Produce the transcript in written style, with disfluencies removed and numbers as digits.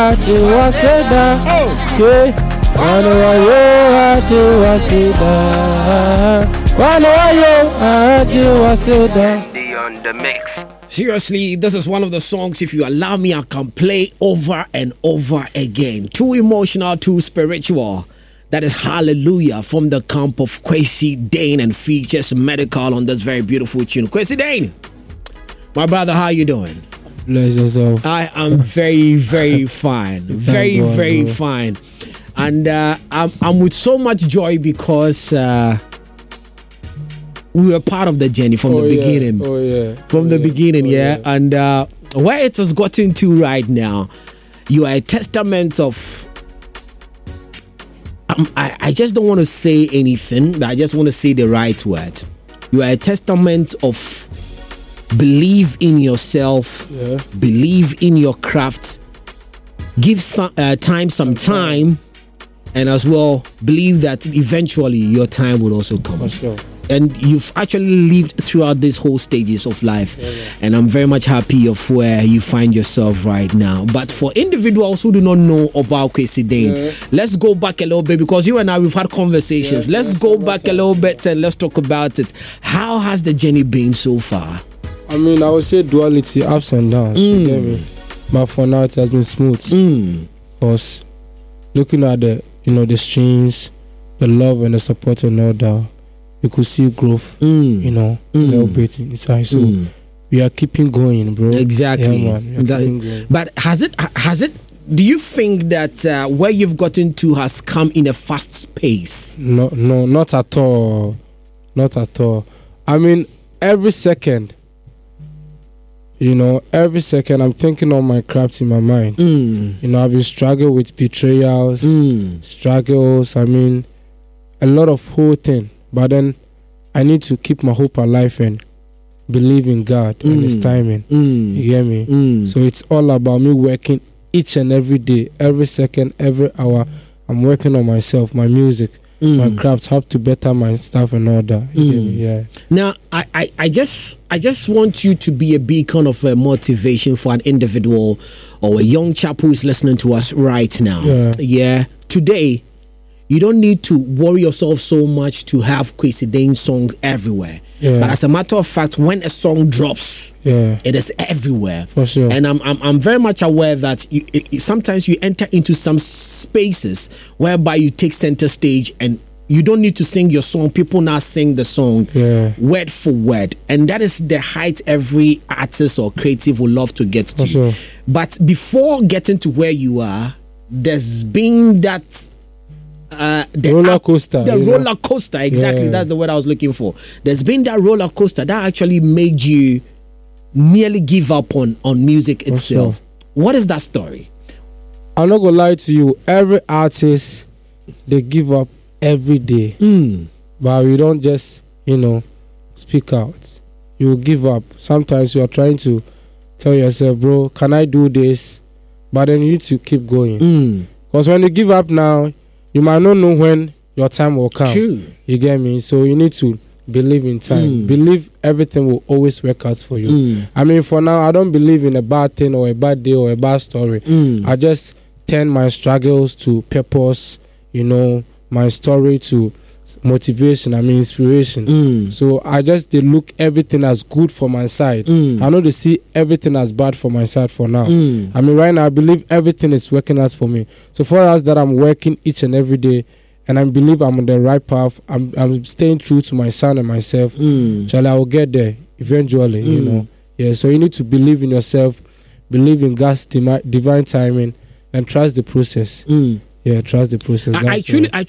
ati waseda. Say, wanawayo ati waseda. Wanawayo ati waseda. On the mix. Seriously, this is one of the songs, if you allow me, I can play over and over again. Too emotional, too spiritual. That is Hallelujah from the camp of Kwesi Dane and features Medical on this very beautiful tune. Kwesi Dane, my brother, how you doing? Bless yourself. I am very, very fine. Very, God, very bro. fine. And I'm with so much joy because we were part of the journey from the beginning. Oh, yeah. From the beginning, yeah. And where it has gotten to right now, you are a testament of... I just don't want to say anything, but I just want to say the right word. You are a testament of believe in yourself, believe in your craft, give some time, and as well believe that eventually your time will also come. For sure. And you've actually lived throughout these whole stages of life. And I'm very much happy of where you find yourself right now. But for individuals who do not know about Kwesi Dane, let's go back a little bit, because you and I, we've had conversations. Let's go back a little bit and let's talk about it. How has the journey been so far? I mean, I would say duality, ups and downs. You get me? But for now, it has been smooth. Because looking at the streams, the love and the support and all that, you could see growth, a little bit inside. So we are keeping going, bro. Exactly. Yeah, man. Going. But has it? Do you think that where you've gotten to has come in a fast pace? No, not at all. Not at all. I mean, every second, I'm thinking on my craft in my mind. I've been struggling with betrayals, struggles. I mean, a lot of whole thing. But then I need to keep my hope alive and believe in God and His timing. You get me? So it's all about me working each and every day, every second, every hour. I'm working on myself, my music, my crafts, have to better my stuff and all that. You get me? Yeah. Now, I just want you to be a beacon of motivation for an individual or a young chap who is listening to us right now. Yeah. Today, you don't need to worry yourself so much to have Kwesi Dane songs everywhere. But as a matter of fact, when a song drops, it is everywhere. For sure. And I'm very much aware that sometimes you enter into some spaces whereby you take center stage and you don't need to sing your song. People now sing the song word for word. And that is the height every artist or creative would love to get to. Sure. But before getting to where you are, there's been that... the roller coaster. The roller coaster, exactly. That's the word I was looking for. There's been that roller coaster that actually made you nearly give up on music itself. Sure. What is that story? I'm not gonna lie to you. Every artist, they give up every day. But we don't just, speak out. You give up. Sometimes you are trying to tell yourself, bro, can I do this? But then you need to keep going. Because when you give up now, you might not know when your time will come. True. You get me? So you need to believe in time. Believe everything will always work out for you. I mean, for now, I don't believe in a bad thing or a bad day or a bad story. I just turn my struggles to purpose, my story to motivation, inspiration. So I just they look everything as good for my side. I know they see everything as bad for my side for now. I mean, right now I believe everything is working out for me. So for us that I'm working each and every day, and I believe I'm on the right path. I'm staying true to my son and myself. Charlie, I will get there eventually. Yeah. So you need to believe in yourself, believe in God's divine timing, and trust the process. Yeah, trust the process. I truly